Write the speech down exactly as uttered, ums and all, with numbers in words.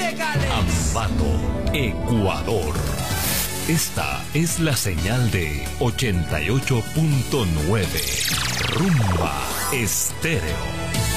ilegales. Ambato, Ecuador. Esta es la señal de ochenta y ocho punto nueve. Rumba Estéreo.